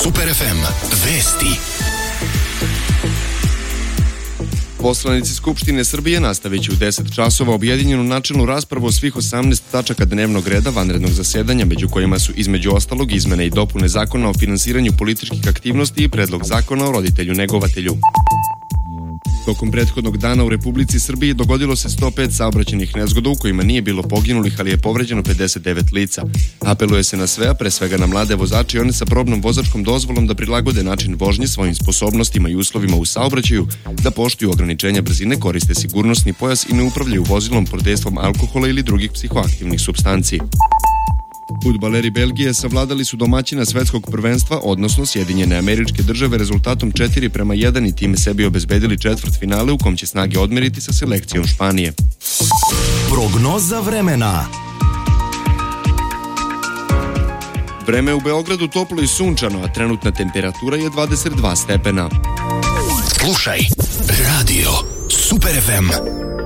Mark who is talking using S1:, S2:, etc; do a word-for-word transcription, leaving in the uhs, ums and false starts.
S1: Super ef em vesti.
S2: Poslanici Skupštine Srbije nastavit će u deset časova objedinjenu načelnu raspravu o svih osamnaest tačaka dnevnog reda vanrednog zasedanja, među kojima su između ostalog izmene i dopune zakona o finansiranju političkih aktivnosti i predlog zakona o roditelju negovatelju. Tokom prethodnog dana u Republici Srbiji dogodilo se sto pet saobraćajnih nezgoda u kojima nije bilo poginulih, ali je povređeno pedeset devet lica. Apeluje se na sve, a pre svega na mlade vozače i one sa probnom vozačkom dozvolom da prilagode način vožnje svojim sposobnostima i uslovima u saobraćaju, da poštuju ograničenja brzine, koriste sigurnosni pojas i ne upravljaju vozilom pod dejstvom alkohola ili drugih psihoaktivnih supstanci. Fudbaleri Belgije savladali su domaćina svetskog prvenstva, odnosno Sjedinjene Američke Države, rezultatom četiri prema jedan i time sebi obezbedili četvrt finale u kom će snage odmeriti sa selekcijom Španije.
S1: Prognoza vremena.
S2: Vreme u Beogradu toplo i sunčano, a trenutna temperatura je dvadeset dva stepena.
S1: Slušaj, radio Super ef em.